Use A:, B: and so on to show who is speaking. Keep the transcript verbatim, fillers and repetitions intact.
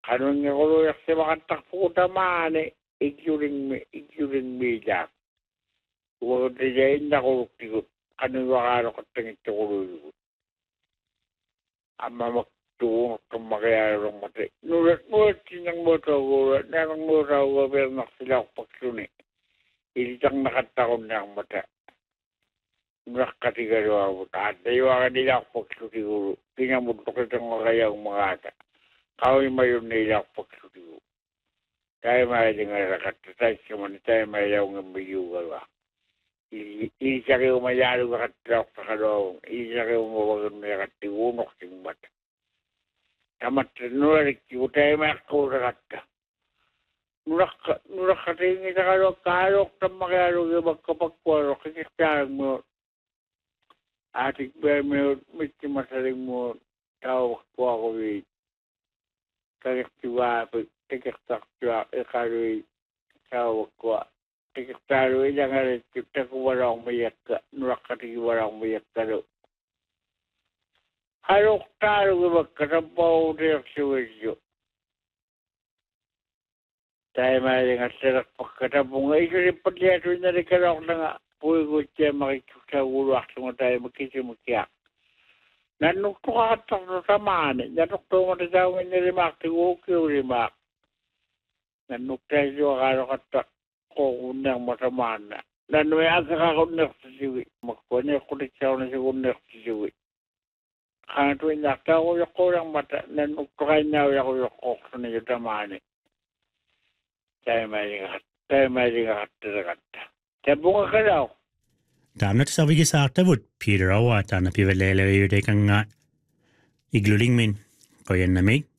A: Kanun nga kulo yak sa makatakputa maane, ikyuring mi, ikyuring mi jak. Huwag diyain na kulok tikot, kanun wakaro katangit na kulo yun. Ama magtuong kang makayarong mati. Nulat nulat sinang motaw ko, narang motaw ko, pero naksila ko pagsuni. Ilitang nakatakon na ang mata. Nulat katigaro ako, tayo ka nila ako pagsuni ko. Pinamuntok itong makaya ang mga ata. Kawin mayon nila ako pagsuni ko. Tayo mayaling arakat, tayo kaman, tayo mayaw ng mayugal ba. Isa kayo mayalo ka katilak sa kalawang, isa kayo mawagan na katiwunok sing mata. Tamat nulik ko tayo makakaw sa kata. Nurak katingin sa kalawang kalok na makayalo yung magkapagkwaro, kakiktarang mo. Atik ba mo, miti masaling mo, tawag po ako eh. Kakiktiwa, kakiktaktiwa, ikaroy, tawag ko. Kakiktaroy lang nga rin, kita ko walang mayak ka, nurak katingin walang mayak ka do. Halok talo yung magkatampaw na yung siwedyo. Tayo maling at sarak pagkatampong nga, isa rin pagyato na rin kalok na nga, puwi ko siya makikita ulo akto nga tayo magkisimukyak. Nanukto ka katak na samaan, nanukto mo na daw nga nilimak, tigukyo limak. Nanukto siya akalo katak ko unang masamaan na. Nanuwi aga ka kunak sa siwi, magkuha kulit siya na siya kunak sa siwi. Kaya tuwing nakta ko yung kurang mata, nanukto kayo na yung kok sa niyo samaan eh. Tayo maling tayo maling katak. Tayo bunga ka daw.
B: Damnat sa wigi sa aktavut, Peter Awat, na pivalele yu de kang nga igluling min, ko yan na may.